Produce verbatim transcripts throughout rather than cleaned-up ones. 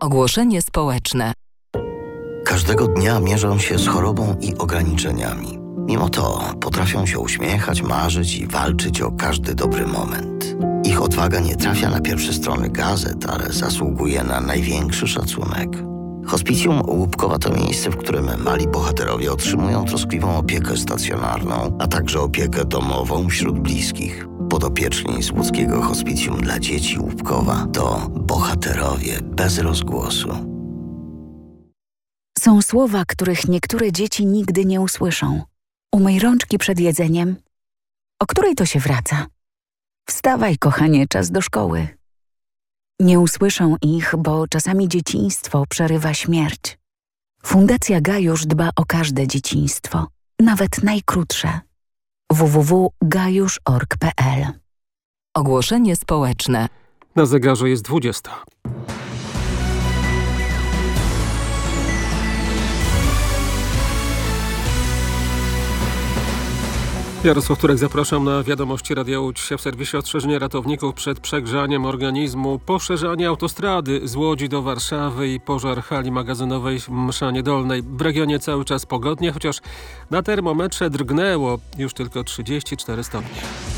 Ogłoszenie społeczne. Każdego dnia mierzą się z chorobą i ograniczeniami. Mimo to potrafią się uśmiechać, marzyć i walczyć o każdy dobry moment. Ich odwaga nie trafia na pierwsze strony gazet, ale zasługuje na największy szacunek. Hospicjum Łupkowa to miejsce, w którym mali bohaterowie otrzymują troskliwą opiekę stacjonarną, a także opiekę domową wśród bliskich. Podopieczni z łódzkiego Hospicjum dla Dzieci Łupkowa to bohaterowie bez rozgłosu. Są słowa, których niektóre dzieci nigdy nie usłyszą. Umyj rączki przed jedzeniem. O której to się wraca? Wstawaj, kochanie, czas do szkoły. Nie usłyszą ich, bo czasami dzieciństwo przerywa śmierć. Fundacja Gajusz dba o każde dzieciństwo, nawet najkrótsze. w w w kropka gajusz kropka org kropka p l. Ogłoszenie społeczne. Na zegarze jest dwudziesta. Jarosław Turek, zapraszam na wiadomości Radia Łódź. W serwisie ostrzeżenie ratowników przed przegrzaniem organizmu, poszerzanie autostrady z Łodzi do Warszawy i pożar hali magazynowej w Mszanie Dolnej. W regionie cały czas pogodnie, chociaż na termometrze drgnęło już tylko trzydzieści cztery stopnie.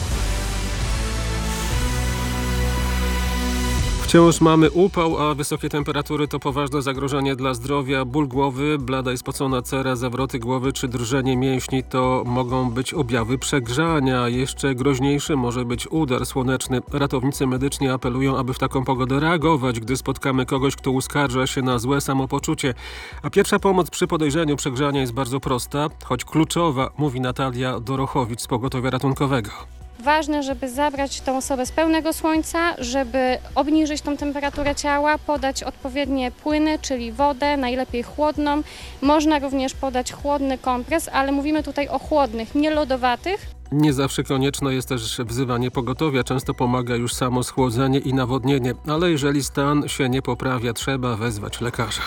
Wciąż mamy upał, a wysokie temperatury to poważne zagrożenie dla zdrowia. Ból głowy, blada i spocona cera, zawroty głowy czy drżenie mięśni to mogą być objawy przegrzania. Jeszcze groźniejszy może być udar słoneczny. Ratownicy medyczni apelują, aby w taką pogodę reagować, gdy spotkamy kogoś, kto uskarża się na złe samopoczucie. A pierwsza pomoc przy podejrzeniu przegrzania jest bardzo prosta, choć kluczowa, mówi Natalia Dorochowicz z pogotowia ratunkowego. Ważne, żeby zabrać tą osobę z pełnego słońca, żeby obniżyć tą temperaturę ciała, podać odpowiednie płyny, czyli wodę, najlepiej chłodną. Można również podać chłodny kompres, ale mówimy tutaj o chłodnych, nie lodowatych. Nie zawsze konieczne jest też wzywanie pogotowia. Często pomaga już samo schłodzenie i nawodnienie, ale jeżeli stan się nie poprawia, trzeba wezwać lekarza.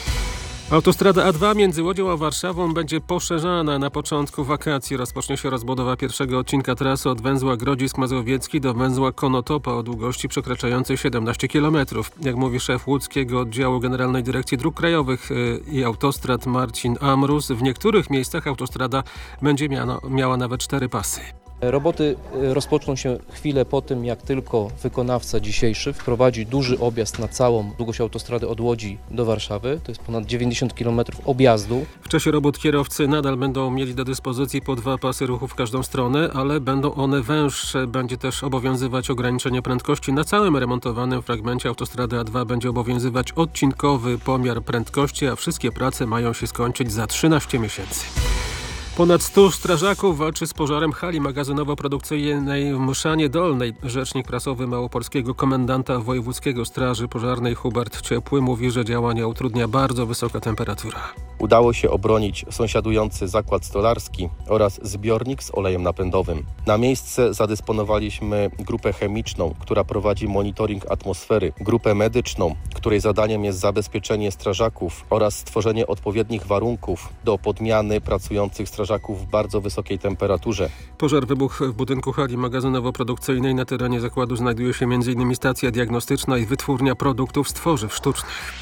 Autostrada A dwa między Łodzią a Warszawą będzie poszerzana. Na początku wakacji rozpocznie się rozbudowa pierwszego odcinka trasy od węzła Grodzisk Mazowiecki do węzła Konotopa o długości przekraczającej siedemnaście kilometrów. Jak mówi szef łódzkiego oddziału Generalnej Dyrekcji Dróg Krajowych i Autostrad Marcin Amrus, w niektórych miejscach autostrada będzie miano, miała nawet cztery pasy. Roboty rozpoczną się chwilę po tym, jak tylko wykonawca dzisiejszy wprowadzi duży objazd na całą długość autostrady od Łodzi do Warszawy. To jest ponad dziewięćdziesiąt kilometrów objazdu. W czasie robót kierowcy nadal będą mieli do dyspozycji po dwa pasy ruchu w każdą stronę, ale będą one węższe. Będzie też obowiązywać ograniczenie prędkości. Na całym remontowanym fragmencie autostrady A dwa będzie obowiązywać odcinkowy pomiar prędkości, a wszystkie prace mają się skończyć za trzynaście miesięcy. Ponad stu strażaków walczy z pożarem hali magazynowo-produkcyjnej w Mszanie Dolnej. Rzecznik prasowy małopolskiego komendanta wojewódzkiego Straży Pożarnej Hubert Ciepły mówi, że działania utrudnia bardzo wysoka temperatura. Udało się obronić sąsiadujący zakład stolarski oraz zbiornik z olejem napędowym. Na miejsce zadysponowaliśmy grupę chemiczną, która prowadzi monitoring atmosfery, grupę medyczną, której zadaniem jest zabezpieczenie strażaków oraz stworzenie odpowiednich warunków do podmiany pracujących strażaków w bardzo wysokiej temperaturze. Pożar wybuchł w budynku hali magazynowo-produkcyjnej. Na terenie zakładu znajduje się między innymi stacja diagnostyczna i wytwórnia produktów z tworzyw sztucznych.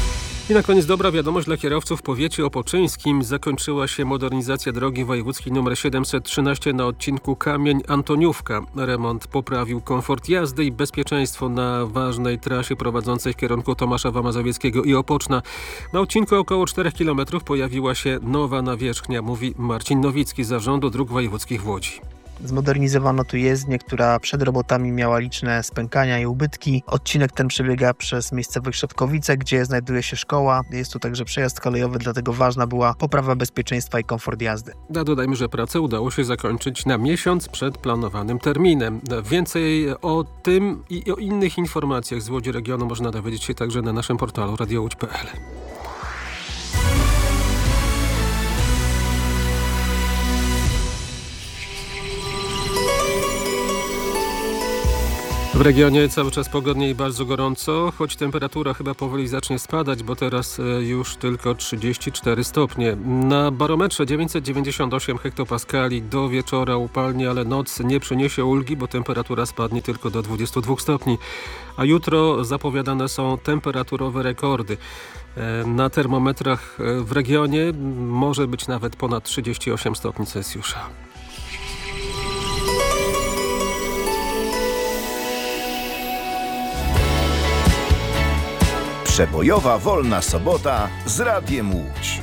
I na koniec dobra wiadomość dla kierowców w powiecie opoczyńskim. Zakończyła się modernizacja drogi wojewódzkiej nr siedemset trzynaście na odcinku Kamień-Antoniówka. Remont poprawił komfort jazdy i bezpieczeństwo na ważnej trasie prowadzącej w kierunku Tomaszowa Mazowieckiego i Opoczna. Na odcinku około czterech kilometrów pojawiła się nowa nawierzchnia, mówi Marcin Nowicki z Zarządu Dróg Wojewódzkich w Łodzi. Zmodernizowano tu jezdnię, która przed robotami miała liczne spękania i ubytki. Odcinek ten przebiega przez miejscowość Szotkowice, gdzie znajduje się szkoła. Jest tu także przejazd kolejowy, dlatego ważna była poprawa bezpieczeństwa i komfort jazdy. A dodajmy, że pracę udało się zakończyć na miesiąc przed planowanym terminem. Więcej o tym i o innych informacjach z Łodzi regionu można dowiedzieć się także na naszym portalu radio łódź kropka p l. W regionie cały czas pogodnie i bardzo gorąco, choć temperatura chyba powoli zacznie spadać, bo teraz już tylko trzydzieści cztery stopnie. Na barometrze dziewięćset dziewięćdziesiąt osiem hektopaskali, do wieczora upalnie, ale noc nie przyniesie ulgi, bo temperatura spadnie tylko do dwudziestu dwóch stopni. A jutro zapowiadane są temperaturowe rekordy. Na termometrach w regionie może być nawet ponad trzydzieści osiem stopni Celsjusza. Przebojowa wolna sobota z Radiem Łódź.